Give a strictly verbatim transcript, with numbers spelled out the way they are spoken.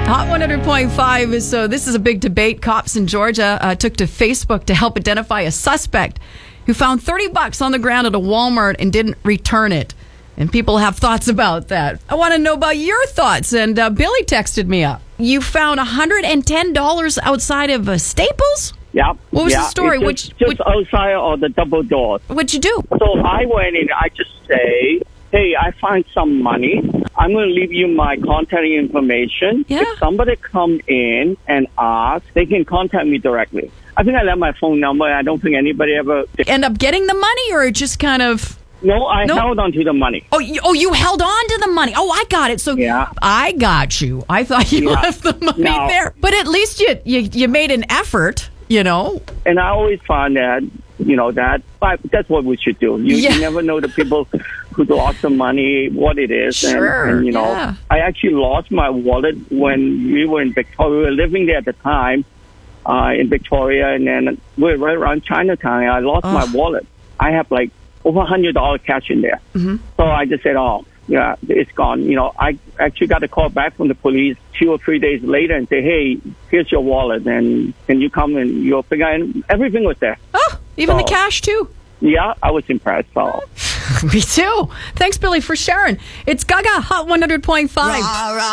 Hot one hundred point five is so this is a big debate. Cops in Georgia uh, took to Facebook to help identify a suspect who found thirty bucks on the ground at a Walmart and didn't return it. And people have thoughts about that. I want to know about your thoughts. And uh, Billy texted me up. You found one hundred ten dollars outside of uh, Staples? Yeah. What was yeah, the story? Just, which, just which, outside of the double door. What'd you do? So I went in. I just say, hey, I find some money. I'm going to leave you my contact information. Yeah. If somebody come in and ask, they can contact me directly. I think I left my phone number. I don't think anybody ever... End up getting the money or just kind of... No, I No. held on to the money. Oh, you, oh, you held on to the money. Oh, I got it. So Yeah. I got you. I thought you Yeah. left the money No. there. But at least you, you you made an effort, you know. And I always found that, you know, that but that's what we should do. You, Yeah. you never know the people who lost the money, what it is. Sure, And, and you know, yeah. I actually lost my wallet when we were in Victoria. We were living there at the time uh, in Victoria, and then we were right around Chinatown. And I lost my wallet. I have like over one hundred dollars cash in there. Mm-hmm. So I just said, oh, yeah, it's gone. You know, I actually got a call back from the police two or three days later and say, hey, here's your wallet, and can you come and you'll figure out, and everything was there. Oh, even the So- cash, too. Yeah, I was impressed. So. Me too. Thanks, Billy, for sharing. It's Gaga, Hot one hundred point five.